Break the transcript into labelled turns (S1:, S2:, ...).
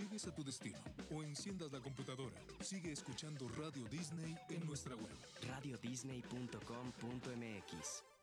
S1: llegues a tu destino o enciendas la computadora, sigue escuchando Radio Disney en nuestra web.
S2: radiodisney.com.mx